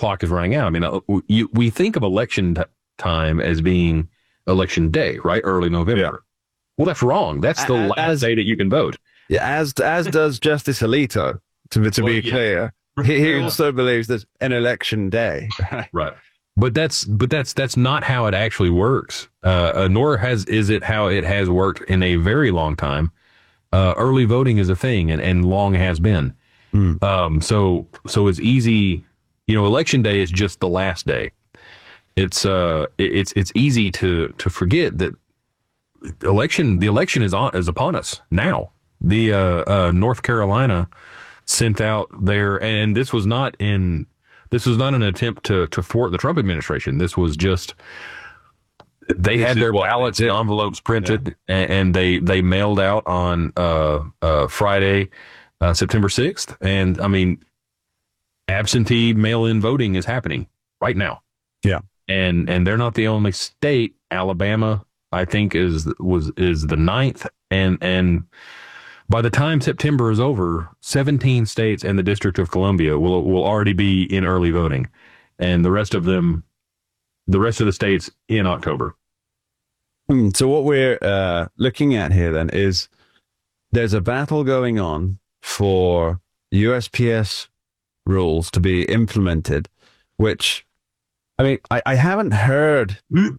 clock is running out. I mean, we think of election time as being election day, right? Early November. Yeah. Well, that's wrong. That's the last day that you can vote. Yeah, as does Justice Alito, to be clear. He also believes there's an election day. Right. But that's not how it actually works. Nor is it how it has worked in a very long time. Early voting is a thing and long has been. So it's easy, election day is just the last day. It's easy to forget that the election is upon us now. The North Carolina sent out and this was not an attempt to thwart the Trump administration. This was just they had their ballots and envelopes printed, and they mailed out on Friday, September 6th. And I mean, absentee mail-in voting is happening right now. Yeah, and they're not the only state. Alabama, I think, is the ninth, and by the time September is over, 17 states and the District of Columbia will already be in early voting, and the rest of the states in October. So what we're looking at here then is there's a battle going on for USPS rules to be implemented, which, I mean, I haven't heard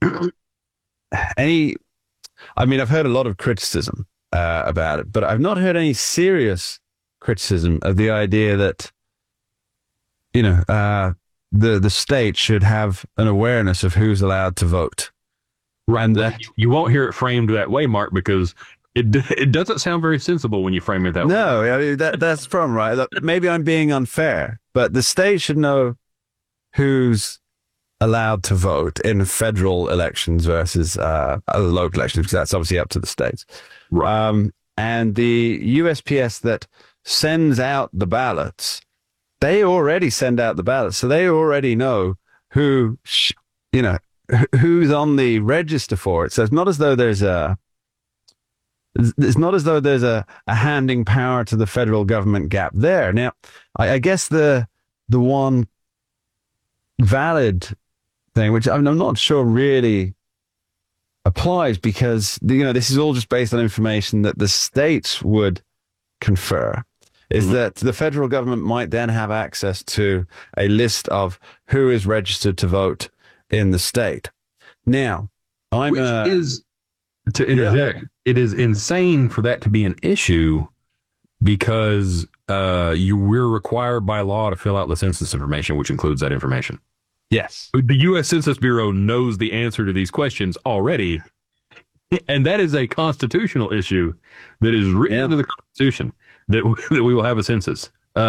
any. I mean, I've heard a lot of criticism about it, but I've not heard any serious criticism of the idea that, the state should have an awareness of who's allowed to vote. Right. And that you won't hear it framed that way, Mark, because it doesn't sound very sensible when you frame it that way. No, I mean, that's the problem, right? Look, maybe I'm being unfair, but the state should know who's allowed to vote in federal elections versus local elections, because that's obviously up to the states. Right. And the USPS that sends out the ballots, they already send out the ballots, so they already know who's on the register for it. So it's not as though there's a handing power to the federal government gap there. Now, I guess the one valid thing, which I'm not sure really applies, because this is all just based on information that the states would confer, is that the federal government might then have access to a list of who is registered to vote in the state. Now, to interject, it is insane for that to be an issue, because we're required by law to fill out the census information, which includes that information. Yes. The U.S. Census Bureau knows the answer to these questions already, and that is a constitutional issue that is written into the Constitution, that we will have a census.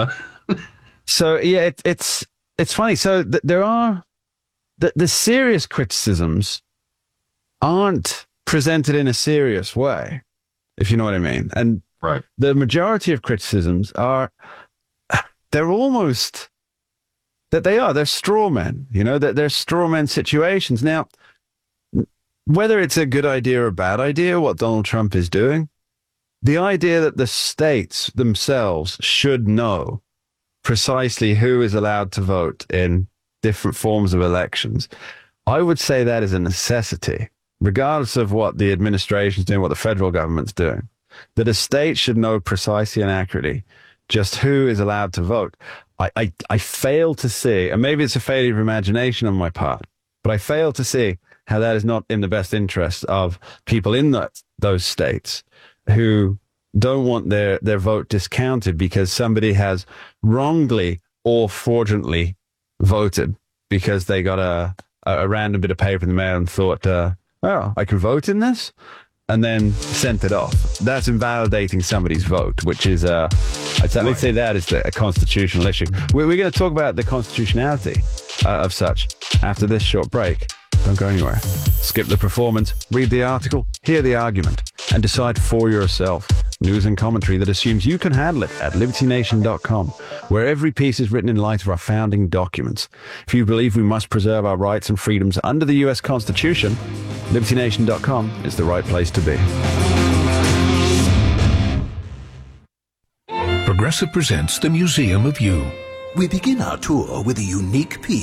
So, yeah, it's funny. So there are the serious criticisms aren't presented in a serious way, if you know what I mean. And right. The majority of criticisms they're almost... they're straw men, that they're straw men situations. Now, whether it's a good idea or a bad idea, what Donald Trump is doing, the idea that the states themselves should know precisely who is allowed to vote in different forms of elections, I would say that is a necessity, regardless of what the administration's doing, what the federal government's doing, that a state should know precisely and accurately just who is allowed to vote. I fail to see, and maybe it's a failure of imagination on my part, but I fail to see how that is not in the best interest of people in those states who don't want their vote discounted because somebody has wrongly or fraudulently voted because they got a random bit of paper in the mail and thought, I can vote in this, and then sent it off. That's invalidating somebody's vote, which is, let's say that is a constitutional issue. We're going to talk about the constitutionality of such after this short break. Don't go anywhere. Skip the performance, read the article, hear the argument, and decide for yourself. News and commentary that assumes you can handle it at LibertyNation.com, where every piece is written in light of our founding documents. If you believe we must preserve our rights and freedoms under the U.S. Constitution, LibertyNation.com is the right place to be. Progressive presents the Museum of You. We begin our tour with a unique piece